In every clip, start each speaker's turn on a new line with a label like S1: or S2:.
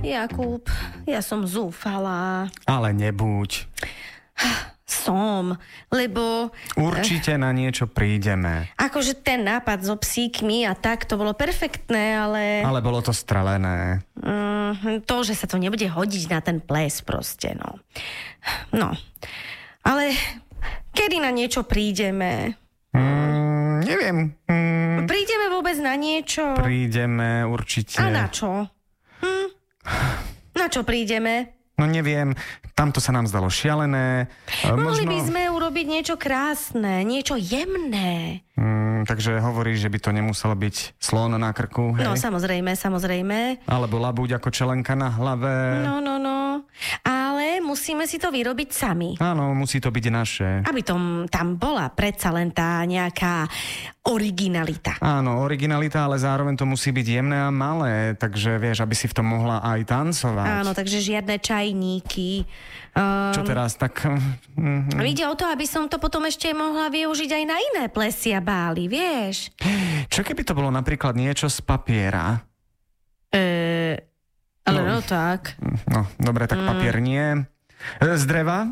S1: Jakub, ja som zúfalá.
S2: Ale nebuď.
S1: Lebo...
S2: Určite na niečo prídeme.
S1: Akože ten nápad so psíkmi a tak, to bolo perfektné, ale...
S2: Ale bolo to strelené.
S1: To, že sa to nebude hodiť na ten ples proste, no. No. Ale kedy na niečo prídeme?
S2: Neviem.
S1: Prídeme vôbec na niečo?
S2: Prídeme určite.
S1: A na čo? Na čo prídeme?
S2: No neviem, tamto sa nám zdalo šialené.
S1: Mohli by sme urobiť niečo krásne, niečo jemné.
S2: Takže hovoríš, že by to nemuselo byť slon na krku, hej?
S1: No samozrejme.
S2: Alebo labuť ako čelenka na hlave.
S1: No. Ale musíme si to vyrobiť sami.
S2: Áno, musí to byť naše.
S1: Aby tam bola predsa len tá nejaká originalita.
S2: Áno, originalita, ale zároveň to musí byť jemné a malé, takže vieš, aby si v tom mohla aj tancovať.
S1: Áno, takže žiadne čajníky.
S2: Čo teraz, tak...
S1: Ide o to, aby som to potom ešte mohla využiť aj na iné plesy a bály, vieš?
S2: Čo keby to bolo napríklad niečo z papiera?
S1: Ale no tak.
S2: No, dobre, tak papier nie. Z dreva?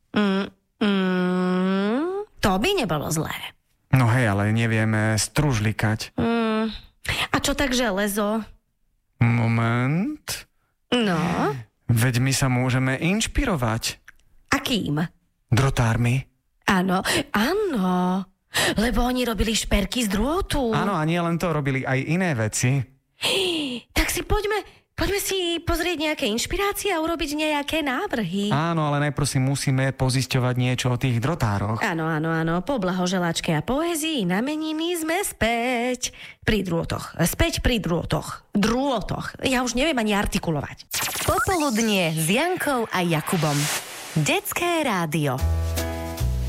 S1: To by nebolo zlé.
S2: No hej, ale nevieme stružlikať.
S1: A čo tak železo?
S2: Moment.
S1: No?
S2: Veď my sa môžeme inšpirovať.
S1: Akým?
S2: Drotármi.
S1: Áno. Lebo oni robili šperky z drôtu.
S2: Áno, a nie len to, robili aj iné veci.
S1: Tak si poďme si pozrieť nejaké inšpirácie a urobiť nejaké návrhy.
S2: Áno, ale najprv si musíme pozisťovať niečo o tých drotároch.
S1: Áno. Po blahoželáčke a poézii na meniny sme späť pri drôtoch. Späť pri drôtoch. Drôtoch. Ja už neviem ani artikulovať.
S3: Popoludnie s Jankou a Jakubom. Detské rádio.